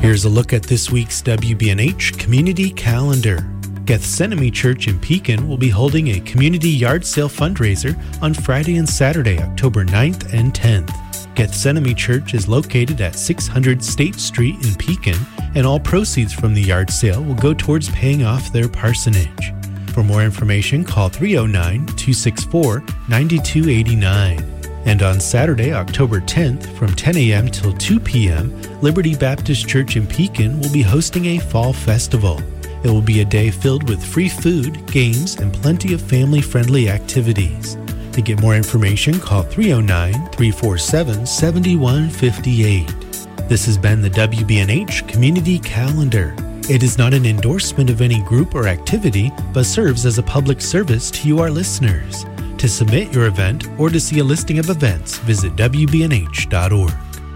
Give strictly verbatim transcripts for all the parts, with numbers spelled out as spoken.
Here's a look at this week's W B N H Community Calendar. Gethsemane Church in Pekin will be holding a community yard sale fundraiser on Friday and Saturday, October ninth and tenth. Gethsemane Church is located at six hundred State Street in Pekin, and all proceeds from the yard sale will go towards paying off their parsonage. For more information, call three oh nine, two six four, nine two eight nine. And on Saturday, October tenth, from ten a.m. till two p.m., Liberty Baptist Church in Pekin will be hosting a fall festival. It will be a day filled with free food, games, and plenty of family-friendly activities. To get more information, call three oh nine, three four seven, seven one five eight. This has been the W B N H Community Calendar. It is not an endorsement of any group or activity, but serves as a public service to you, our listeners. To submit your event or to see a listing of events, visit w b n h dot org.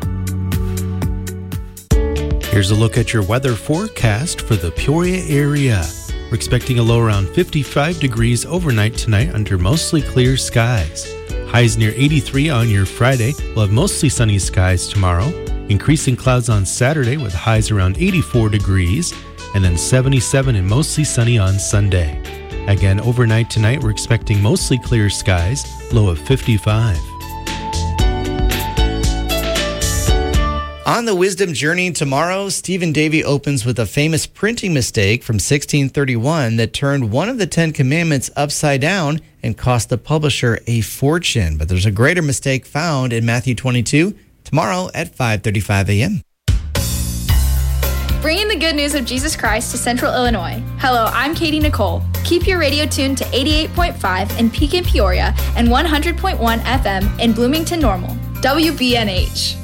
Here's a look at your weather forecast for the Peoria area. We're expecting a low around fifty-five degrees overnight tonight under mostly clear skies. Highs near eighty-three on your Friday. We'll have mostly sunny skies tomorrow. Increasing clouds on Saturday with highs around eighty-four degrees. And then seventy-seven and mostly sunny on Sunday. Again, overnight tonight, we're expecting mostly clear skies, low of fifty-five. On the Wisdom Journey tomorrow, Stephen Davey opens with a famous printing mistake from sixteen thirty-one that turned one of the Ten Commandments upside down and cost the publisher a fortune. But there's a greater mistake found in Matthew twenty-two tomorrow at five thirty-five a.m. Bringing the good news of Jesus Christ to Central Illinois. Hello, I'm Katie Nicole. Keep your radio tuned to eighty-eight point five in Pekin, Peoria, and one hundred point one F M in Bloomington Normal. W B N H.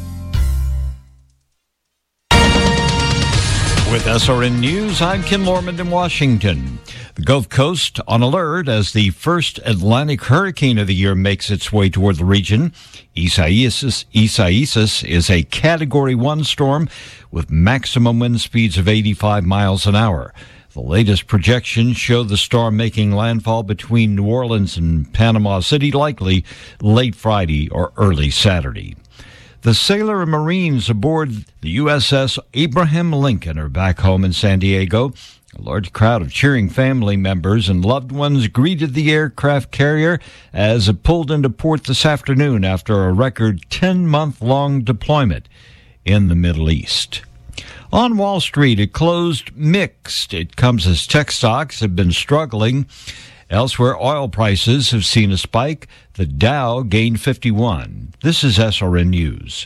With S R N News, I'm Kim Lorman in Washington. The Gulf Coast on alert as the first Atlantic hurricane of the year makes its way toward the region. Isaias, Isaias is a Category one storm with maximum wind speeds of eighty-five miles an hour. The latest projections show the storm making landfall between New Orleans and Panama City, likely late Friday or early Saturday. The sailor and Marines aboard the U S S Abraham Lincoln are back home in San Diego. A large crowd of cheering family members and loved ones greeted the aircraft carrier as it pulled into port this afternoon after a record ten-month-long deployment in the Middle East. On Wall Street, it closed mixed. It comes as tech stocks have been struggling. Elsewhere, oil prices have seen a spike. The Dow gained fifty-one. This is S R N News.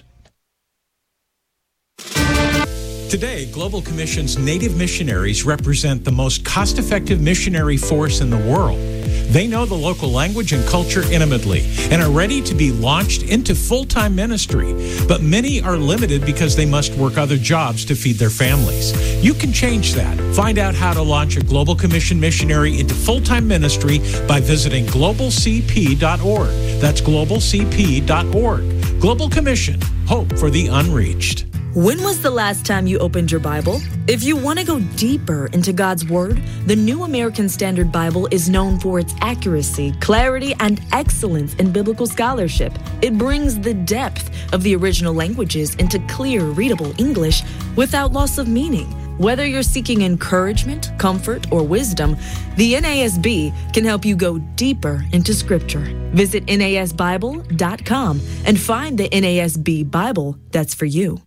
Today, Global Commission's Native missionaries represent the most cost-effective missionary force in the world. They know the local language and culture intimately and are ready to be launched into full-time ministry. But many are limited because they must work other jobs to feed their families. You can change that. Find out how to launch a Global Commission missionary into full-time ministry by visiting global c p dot org. That's global c p dot org. Global Commission, hope for the unreached. When was the last time you opened your Bible? If you want to go deeper into God's Word, the New American Standard Bible is known for its accuracy, clarity, and excellence in biblical scholarship. It brings the depth of the original languages into clear, readable English without loss of meaning. Whether you're seeking encouragement, comfort, or wisdom, the N A S B can help you go deeper into Scripture. Visit N A S Bible dot com and find the N A S B Bible that's for you.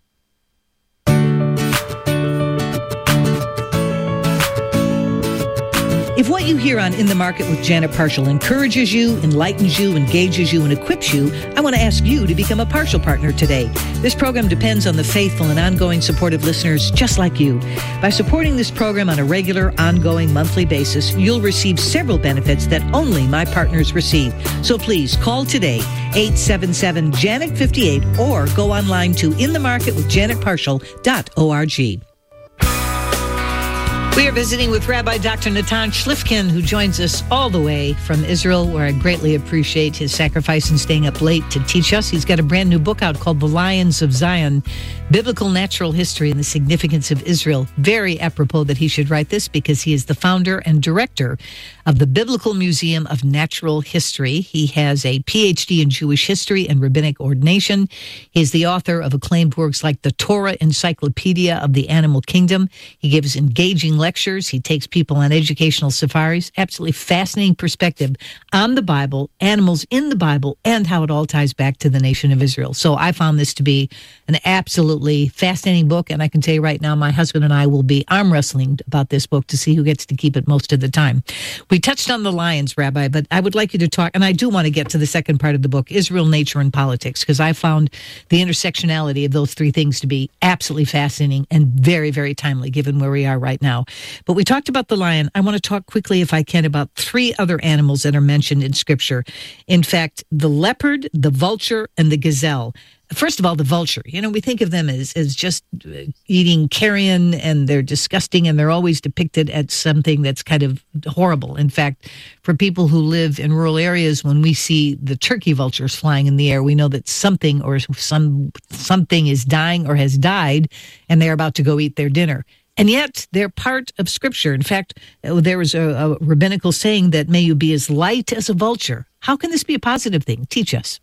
If what you hear on In the Market with Janet Parshall encourages you, enlightens you, engages you, and equips you, I want to ask you to become a Parshall partner today. This program depends on the faithful and ongoing support of listeners just like you. By supporting this program on a regular, ongoing, monthly basis, you'll receive several benefits that only my partners receive. So please call today, eight seven seven, Janet fifty-eight, or go online to in the market with janet parshall dot org. We are visiting with Rabbi Doctor Natan Shlifkin, who joins us all the way from Israel, where I greatly appreciate his sacrifice and staying up late to teach us. He's got a brand new book out called The Lions of Zion, Biblical Natural History and the Significance of Israel. Very apropos that he should write this because he is the founder and director of the Biblical Museum of Natural History. He has a P H D in Jewish history and rabbinic ordination. He is the author of acclaimed works like the Torah Encyclopedia of the Animal Kingdom. He gives engaging lectures. He takes people on educational safaris. Absolutely fascinating perspective on the Bible, animals in the Bible, and how it all ties back to the nation of Israel. So I found this to be an absolutely fascinating book, and I can tell you right now, my husband and I will be arm wrestling about this book to see who gets to keep it most of the time. We touched on the lions, Rabbi, but I would like you to talk, and I do want to get to the second part of the book, Israel, Nature, and Politics, because I found the intersectionality of those three things to be absolutely fascinating and very, very timely given where we are right now. But we talked about the lion. I want to talk quickly, if I can, about three other animals that are mentioned in Scripture. In fact, the leopard, the vulture, and the gazelle. First of all, the vulture. You know, we think of them as, as just eating carrion, and they're disgusting, and they're always depicted as something that's kind of horrible. In fact, for people who live in rural areas, when we see the turkey vultures flying in the air, we know that something or some something is dying or has died, and they're about to go eat their dinner. And yet, they're part of Scripture. In fact, there was a, a rabbinical saying that, may you be as light as a vulture. How can this be a positive thing? Teach us.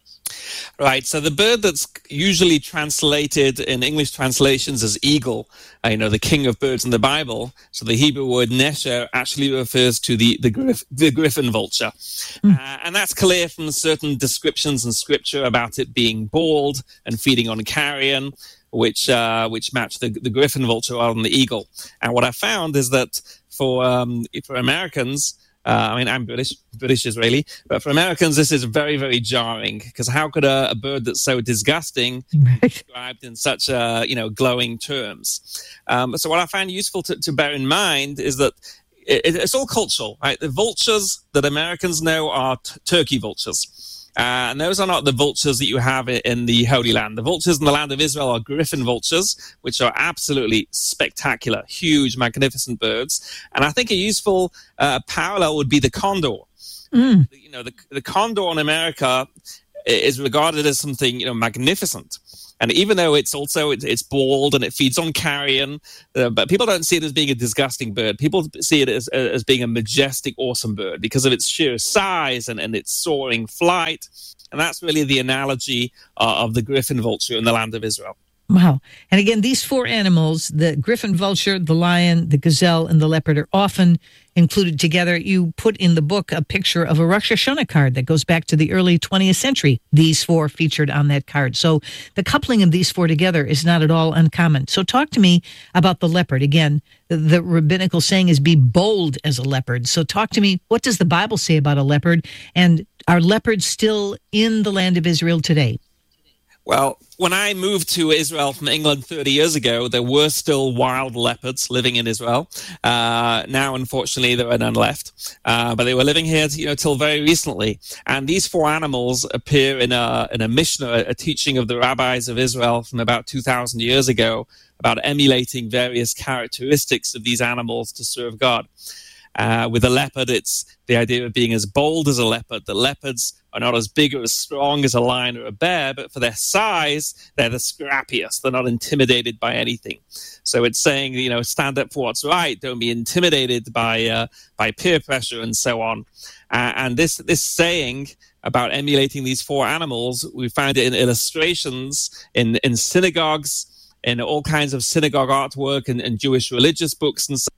Right, so the bird that's usually translated in English translations as eagle, uh, you know, the king of birds in the Bible, so the Hebrew word nesher actually refers to the the, grif- the griffin vulture. Mm. Uh, and that's clear from certain descriptions in Scripture about it being bald and feeding on carrion, which uh, which match the, the griffin vulture rather than the eagle. And what I found is that for um, for Americans, Uh, I mean, I'm British, British Israeli, but for Americans, this is very, very jarring, because how could a, a bird that's so disgusting be described in such, uh, you know, glowing terms? Um, so what I find useful to, to bear in mind is that it, it's all cultural, right? The vultures that Americans know are t- turkey vultures. Uh, and those are not the vultures that you have in the Holy Land. The vultures in the land of Israel are griffin vultures, which are absolutely spectacular, huge, magnificent birds. And I think a useful uh, parallel would be the condor. Mm. You know, the, the condor in America is regarded as something, you know, magnificent. And even though it's also, it's, it's bald and it feeds on carrion, uh, but people don't see it as being a disgusting bird. People see it as, as being a majestic, awesome bird because of its sheer size and, and its soaring flight. And that's really the analogy uh, of the griffin vulture in the land of Israel. Wow. And again, these four animals, the griffin vulture, the lion, the gazelle, and the leopard, are often included together. You put in the book a picture of a Rosh Hashanah card that goes back to the early twentieth century. These four featured on that card. So the coupling of these four together is not at all uncommon. So talk to me about the leopard. Again, the, the rabbinical saying is be bold as a leopard. So talk to me, what does the Bible say about a leopard? And are leopards still in the land of Israel today? Well, when I moved to Israel from England thirty years ago, there were still wild leopards living in Israel. Uh, now, unfortunately, there are none left. Uh, but they were living here, you know, till very recently. And these four animals appear in a in a Mishnah, a teaching of the rabbis of Israel from about two thousand years ago, about emulating various characteristics of these animals to serve God. Uh, with a leopard, it's the idea of being as bold as a leopard. The leopards are not as big or as strong as a lion or a bear, but for their size, they're the scrappiest. They're not intimidated by anything. So it's saying, you know, stand up for what's right. Don't be intimidated by uh, by peer pressure and so on. Uh, and this this saying about emulating these four animals, we found it in illustrations in, in synagogues, in all kinds of synagogue artwork and, and Jewish religious books and so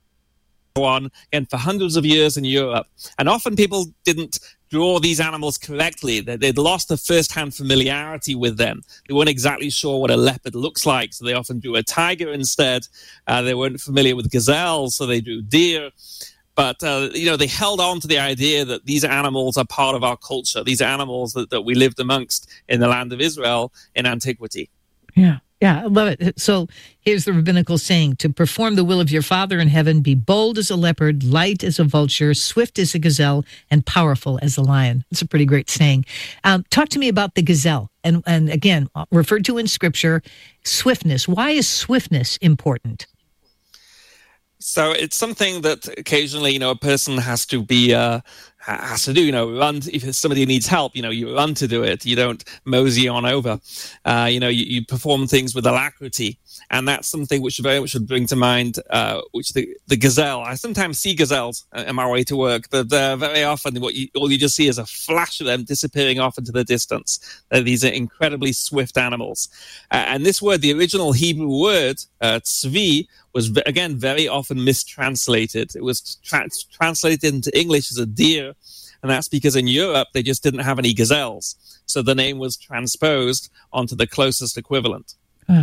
on, and for hundreds of years in Europe. And often people didn't draw these animals correctly. They'd lost the first-hand familiarity with them. They weren't exactly sure what a leopard looks like, so they often drew a tiger instead. Uh, they weren't familiar with gazelles, so they drew deer. But, uh, you know, they held on to the idea that these animals are part of our culture, these animals that, that we lived amongst in the land of Israel in antiquity. Yeah. Yeah, I love it. So here's the rabbinical saying: to perform the will of your Father in heaven, be bold as a leopard, light as a vulture, swift as a gazelle, and powerful as a lion. It's a pretty great saying. Um, talk to me about the gazelle. And, and again, referred to in Scripture, swiftness. Why is swiftness important? So it's something that occasionally, you know, a person has to be uh, has to do. You know, run if somebody needs help. You know, you run to do it. You don't mosey on over. Uh, you know, you, you perform things with alacrity, and that's something which very much would bring to mind uh, which the the gazelle. I sometimes see gazelles on my way to work, but uh, very often what you, all you just see is a flash of them disappearing off into the distance. Uh, these are incredibly swift animals, uh, and this word, the original Hebrew word uh, tzvi, was again very often mistranslated. It was tra- translated into English as a deer, and that's because in Europe they just didn't have any gazelles, so the name was transposed onto the closest equivalent. Oh.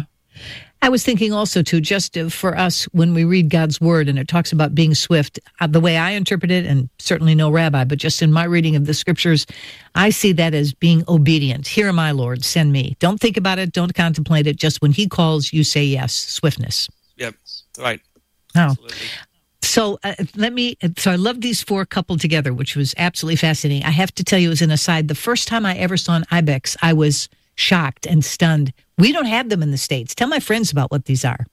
I was thinking also, too, just for us, when we read God's word and it talks about being swift, uh, the way I interpret it, and certainly no rabbi, but just in my reading of the scriptures, I see that as being obedient. Here am I, Lord, send me. Don't think about it. Don't contemplate it. Just when he calls, you say yes. Swiftness. Yep, right. Oh. Absolutely. So uh, let me, so I love these four coupled together, which was absolutely fascinating. I have to tell you as an aside, the first time I ever saw an ibex, I was shocked and stunned. We don't have them in the States. Tell my friends about what these are.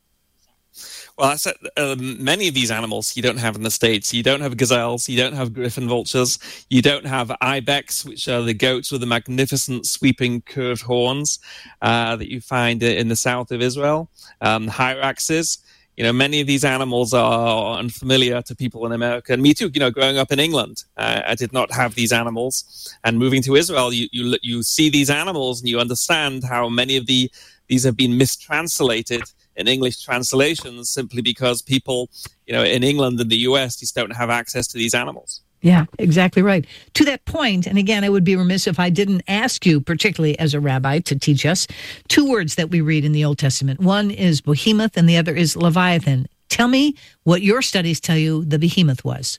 Well, I said um, many of these animals you don't have in the States. You don't have gazelles. You don't have griffon vultures. You don't have ibex, which are the goats with the magnificent sweeping curved horns uh, that you find in the south of Israel. Um, hyraxes. You know, many of these animals are unfamiliar to people in America. And me too, you know, growing up in England, uh, I did not have these animals. And moving to Israel, you, you you see these animals and you understand how many of the these have been mistranslated in English translations simply because people, you know, in England and the U S just don't have access to these animals. Yeah, exactly right. To that point, and again, I would be remiss if I didn't ask you, particularly as a rabbi, to teach us two words that we read in the Old Testament. One is behemoth and the other is Leviathan. Tell me what your studies tell you the behemoth was.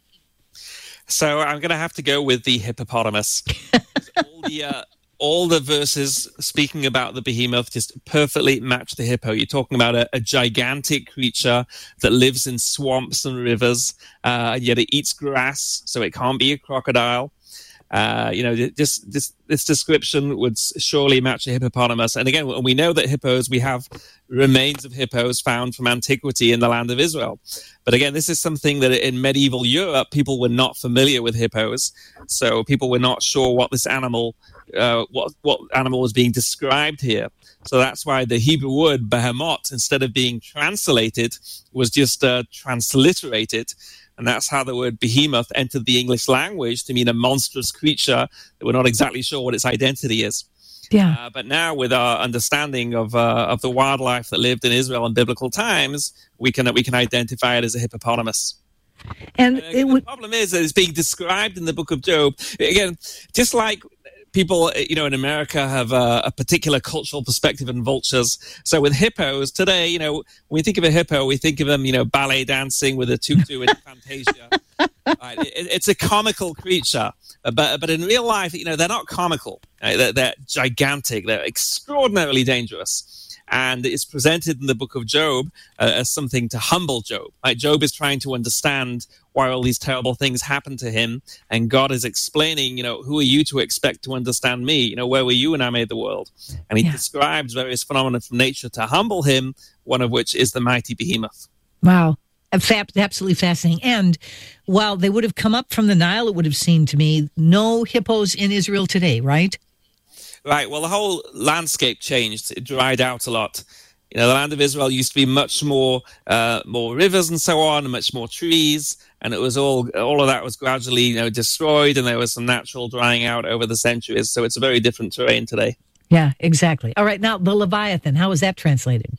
So I'm going to have to go with the hippopotamus. all the uh, all the verses speaking about the behemoth just perfectly match the hippo. You're talking about a, a gigantic creature that lives in swamps and rivers, uh, yet it eats grass, so it can't be a crocodile. Uh, you know, this, this this description would surely match a hippopotamus. And again, we know that hippos, we have remains of hippos found from antiquity in the land of Israel. But again, this is something that in medieval Europe, people were not familiar with hippos. So people were not sure what this animal, uh, what, what animal was being described here. So that's why the Hebrew word behemoth, instead of being translated, was just uh, transliterated. And that's how the word behemoth entered the English language to mean a monstrous creature that we're not exactly sure what its identity is. Yeah. Uh, but now, with our understanding of uh, of the wildlife that lived in Israel in biblical times, we can we can identify it as a hippopotamus. And uh, it the would... problem is that it's being described in the book of Job. Again, just like people, you know, in America have a, a particular cultural perspective on vultures. So with hippos today, you know, when we think of a hippo, we think of them, you know, ballet dancing with a tutu in Fantasia. Right? It, it's a comical creature, but but in real life, you know, they're not comical. Right? They're, they're gigantic. They're extraordinarily dangerous. And it's presented in the book of Job uh, as something to humble Job. Right? Job is trying to understand why all these terrible things happen to him. And God is explaining, you know, who are you to expect to understand me? You know, where were you when I made the world? And he yeah. describes various phenomena from nature to humble him, one of which is the mighty behemoth. Wow. Absolutely fascinating. And while they would have come up from the Nile, it would have seemed to me, no hippos in Israel today, right? Right. Well, the whole landscape changed. It dried out a lot. You know, the land of Israel used to be much more, uh, more rivers and so on, and much more trees, and it was all, all of that was gradually, you know, destroyed, and there was some natural drying out over the centuries. So it's a very different terrain today. Yeah, exactly. All right, now the Leviathan. How is that translated?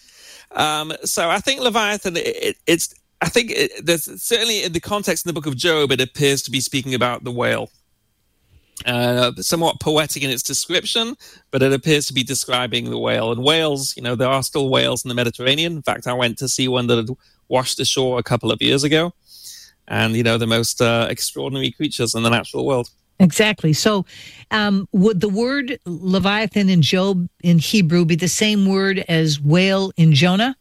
Um, so I think Leviathan, it, it's, I think it, there's certainly in the context in the book of Job, it appears to be speaking about the whale. Uh, somewhat poetic in its description, but it appears to be describing the whale. And whales, you know, there are still whales in the Mediterranean. In fact, I went to see one that had washed ashore a couple of years ago. And, you know, the most uh, extraordinary creatures in the natural world. Exactly. So um, would the word Leviathan in Job in Hebrew be the same word as whale in Jonah?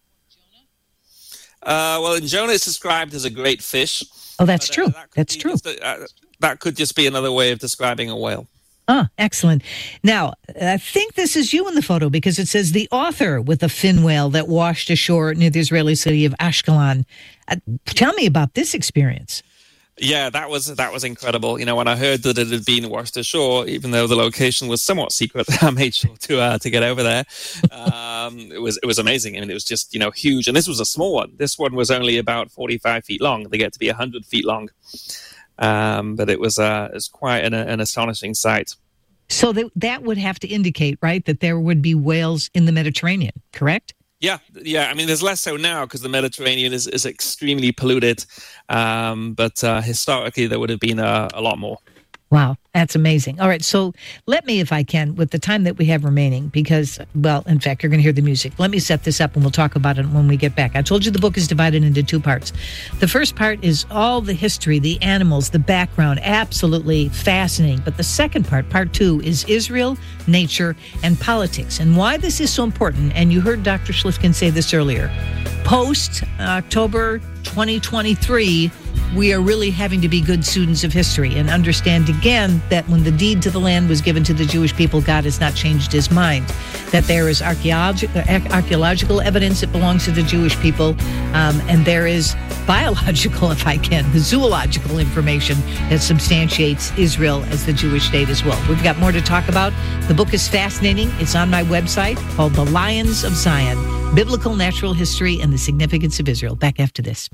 Uh, well, in Jonah, it's described as a great fish. Oh, that's but, true. Uh, that that's true. A, uh, that could just be another way of describing a whale. Oh, excellent. Now, I think this is you in the photo because it says the author with a fin whale that washed ashore near the Israeli city of Ashkelon. Uh, tell me about this experience. Yeah, that was that was incredible. You know, when I heard that it had been washed ashore, even though the location was somewhat secret, I made sure to uh, to get over there. Um, it was it was amazing. I mean, it was just, you know, huge. And this was a small one. This one was only about forty-five feet long. They get to be one hundred feet long. Um, but it was uh, it was quite an, an astonishing sight. So that that would have to indicate, right, that there would be whales in the Mediterranean, correct? Yeah, yeah. I mean, there's less so now because the Mediterranean is, is extremely polluted. Um, but uh, historically, there would have been a, a lot more. Wow, that's amazing. All right, so let me, if I can, with the time that we have remaining, because, well, in fact, you're going to hear the music. Let me set this up and we'll talk about it when we get back. I told you the book is divided into two parts. The first part is all the history, the animals, the background, absolutely fascinating. But the second part, part two, is Israel, nature, and politics, and why this is so important. And you heard Doctor Schlifkin say this earlier. Post-October twenty twenty-three, we are really having to be good students of history and understand again that when the deed to the land was given to the Jewish people, God has not changed his mind, that there is archaeological, archaeological evidence that belongs to the Jewish people, um, and there is biological, if I can, the zoological information that substantiates Israel as the Jewish state as well. We've got more to talk about. The book is fascinating. It's on my website called The Lions of Zion, Biblical Natural History and the Significance of Israel. Back after this.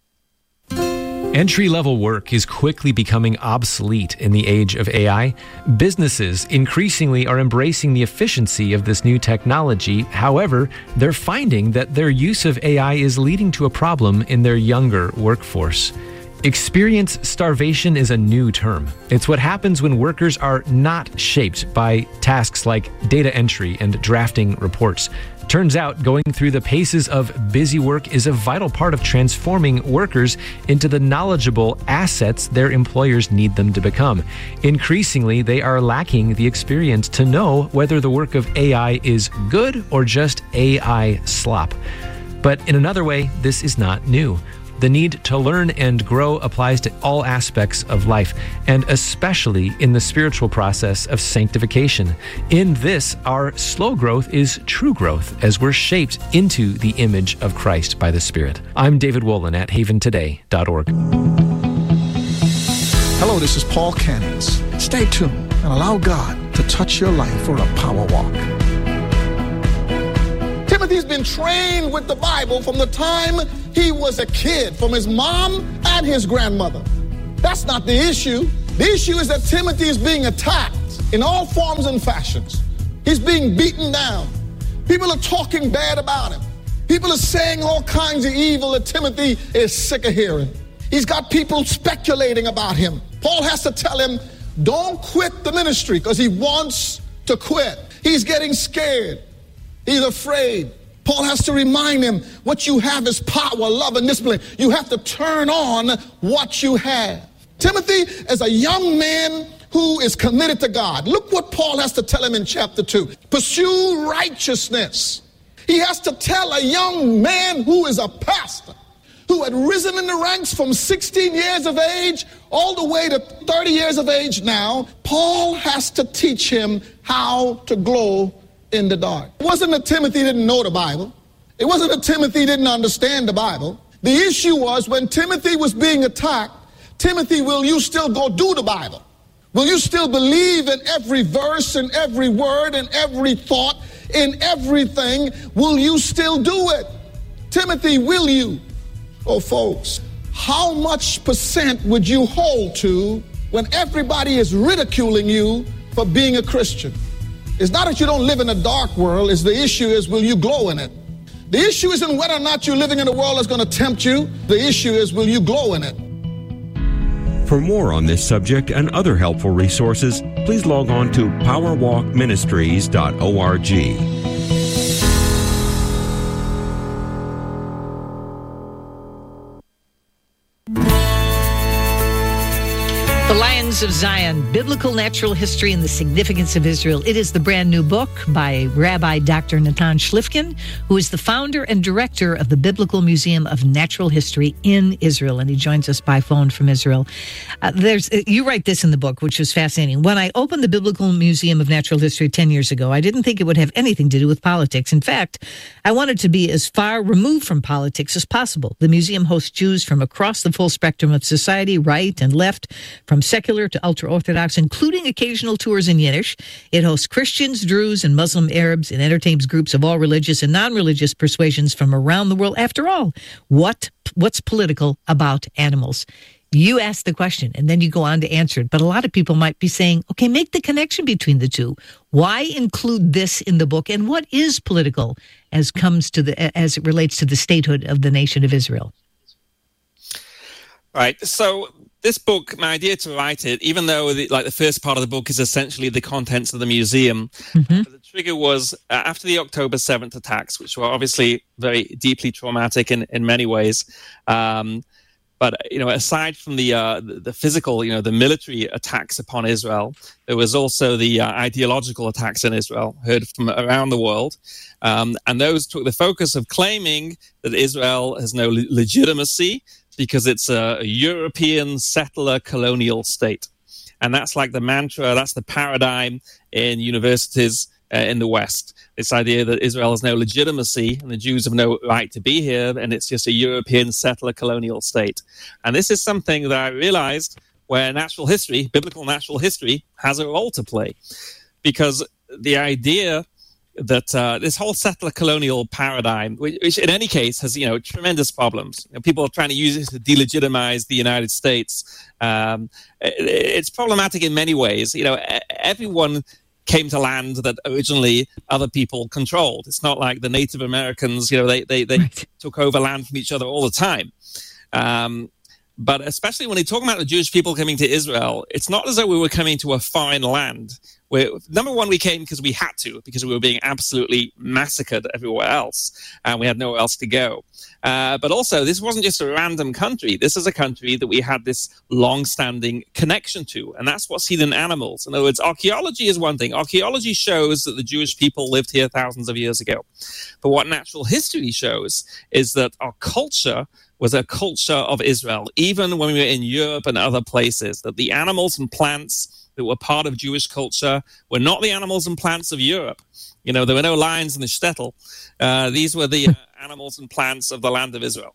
Entry-level work is quickly becoming obsolete in the age of A I. Businesses increasingly are embracing the efficiency of this new technology. However, they're finding that their use of A I is leading to a problem in their younger workforce. Experience starvation is a new term. It's what happens when workers are not shaped by tasks like data entry and drafting reports. Turns out going through the paces of busy work is a vital part of transforming workers into the knowledgeable assets their employers need them to become. Increasingly, they are lacking the experience to know whether the work of A I is good or just A I slop. But in another way, this is not new. The need to learn and grow applies to all aspects of life, and especially in the spiritual process of sanctification. In this, our slow growth is true growth as we're shaped into the image of Christ by the Spirit. I'm David Wolin at haven today dot org. Hello, this is Paul Cannons. Stay tuned and allow God to touch your life for a power walk. Timothy's been trained with the Bible from the time he was a kid, from his mom and his grandmother. That's not the issue. The issue is that Timothy is being attacked in all forms and fashions. He's being beaten down. People are talking bad about him. People are saying all kinds of evil that Timothy is sick of hearing. He's got people speculating about him. Paul has to tell him, don't quit the ministry, because he wants to quit. He's getting scared. He's afraid. Paul has to remind him, what you have is power, love, and discipline. You have to turn on what you have. Timothy, as a young man who is committed to God, look what Paul has to tell him in chapter two. Pursue righteousness. He has to tell a young man who is a pastor, who had risen in the ranks from sixteen years of age all the way to thirty years of age now. Paul has to teach him how to glow in the dark. It wasn't that Timothy didn't know the Bible. It wasn't that Timothy didn't understand the Bible. The issue was when Timothy was being attacked, Timothy, will you still go do the Bible? Will you still believe in every verse and every word and every thought, in everything? Will you still do it? Timothy, will you? Oh, folks, how much percent would you hold to when everybody is ridiculing you for being a Christian? It's not that you don't live in a dark world. It's the issue is, will you glow in it? The issue isn't whether or not you're living in a world that's going to tempt you. The issue is, will you glow in it? For more on this subject and other helpful resources, please log on to power walk ministries dot org. The Lions of Zion, Biblical Natural History and the Significance of Israel. It is the brand new book by Rabbi Doctor Natan Shlifkin, who is the founder and director of the Biblical Museum of Natural History in Israel. And he joins us by phone from Israel. Uh, there's you write this in the book, which was fascinating. When I opened the Biblical Museum of Natural History ten years ago, I didn't think it would have anything to do with politics. In fact, I wanted to be as far removed from politics as possible. The museum hosts Jews from across the full spectrum of society, right and left, from From secular to ultra-Orthodox, including occasional tours in Yiddish. It hosts Christians, Druze, and Muslim Arabs, and entertains groups of all religious and non-religious persuasions from around the world. After all, what what's political about animals? You ask the question, and then you go on to answer it. But a lot of people might be saying, okay, make the connection between the two. Why include this in the book? And what is political as comes to the as it relates to the statehood of the nation of Israel? Right. So this book, my idea to write it, even though the, like the first part of the book is essentially the contents of the museum, mm-hmm. the trigger was uh, after the October seventh attacks, which were obviously very deeply traumatic in, in many ways. Um, but, you know, aside from the, uh, the the physical, you know, the military attacks upon Israel, there was also the uh, ideological attacks in Israel heard from around the world. Um, and those took the focus of claiming that Israel has no le- legitimacy because it's a European settler colonial state. And that's like the mantra, that's the paradigm in universities uh, in the West. This idea that Israel has no legitimacy and the Jews have no right to be here, and it's just a European settler colonial state. And this is something that I realized where natural history, biblical natural history, has a role to play. Because the idea that uh, this whole settler colonial paradigm, which, which in any case has, you know, tremendous problems. You know, people are trying to use it to delegitimize the United States. Um, it, it's problematic in many ways. You know, everyone came to land that originally other people controlled. It's not like the Native Americans, you know, they, they, they right. took over land from each other all the time. Um, but especially when they talk about the Jewish people coming to Israel, it's not as though we were coming to a foreign land. We're, number one, we came because we had to, because we were being absolutely massacred everywhere else, and we had nowhere else to go. Uh, but also, this wasn't just a random country. This is a country that we had this long-standing connection to, and that's what's seen in animals. In other words, archaeology is one thing. Archaeology shows that the Jewish people lived here thousands of years ago. But what natural history shows is that our culture was a culture of Israel, even when we were in Europe and other places, that the animals and plants that were part of Jewish culture were not the animals and plants of Europe. You know, there were no lions in the shtetl. Uh, these were the uh, animals and plants of the land of Israel.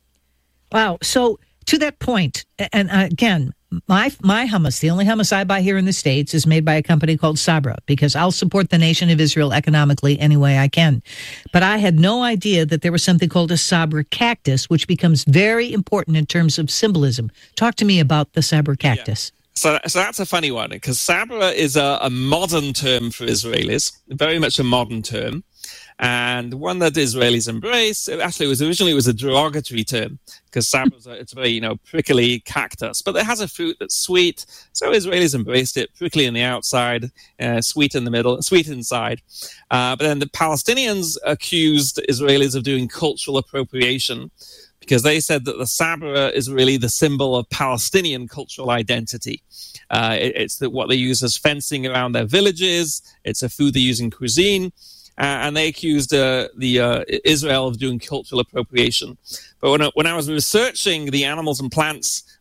Wow. So to that point, and again, my my hummus, the only hummus I buy here in the States, is made by a company called Sabra, because I'll support the nation of Israel economically any way I can. But I had no idea that there was something called a Sabra cactus, which becomes very important in terms of symbolism. Talk to me about the Sabra cactus. Yeah. So, so that's a funny one, because Sabra is a, a modern term for Israelis, very much a modern term, and one that Israelis embrace. Actually, it was originally it was a derogatory term, because Sabra is a, it's a very, you know, prickly cactus, but it has a fruit that's sweet, so Israelis embraced it, prickly on the outside, uh, sweet in the middle, sweet inside. Uh, but then the Palestinians accused Israelis of doing cultural appropriation, because they said that the Sabra is really the symbol of Palestinian cultural identity. Uh, it, it's the, what they use as fencing around their villages. It's a food they use in cuisine. Uh, and they accused uh, the uh, Israel of doing cultural appropriation. But when I, when I was researching the animals and plants